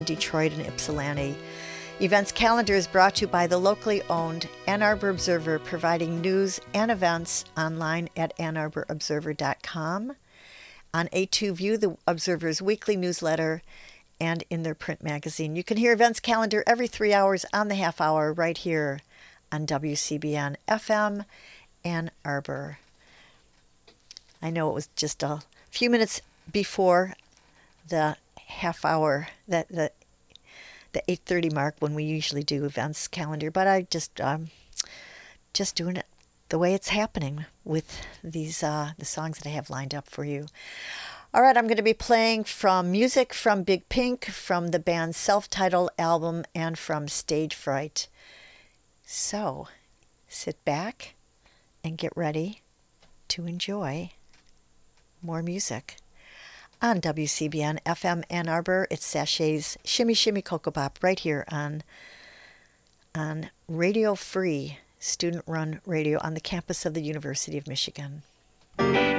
Detroit and Ypsilanti. Events calendar is brought to you by the locally owned Ann Arbor Observer, providing news and events online at AnnArborObserver.com, on A2 View, the Observer's weekly newsletter, and in their print magazine. You can hear events calendar every 3 hours on the half hour right here on WCBN FM Ann Arbor. I know it was just a few minutes before the half hour, the 8:30 mark when we usually do events calendar, but I just doing it the way it's happening with these the songs that I have lined up for you. All right, I'm going to be playing from music from Big Pink, from the band's self-titled album, and from Stage Fright. So sit back and get ready to enjoy more music. On WCBN FM Ann Arbor, it's Sachay's Shimmy Shimmy Cocoa Pop right here on Radio Free, student-run radio on the campus of the University of Michigan.